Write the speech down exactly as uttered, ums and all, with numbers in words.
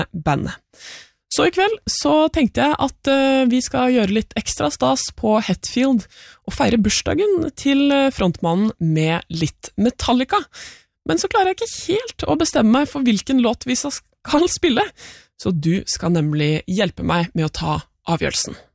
bandet. Så i kveld så tenkte jeg at uh, vi skal gjøre litt ekstra stas på Hetfield og feire bursdagen til frontmannen med litt Metallica. Men så klarer jeg ikke helt å bestemme meg for hvilken låt vi skal spille, så du skal nemlig hjelpe meg med å ta avgjørelsen.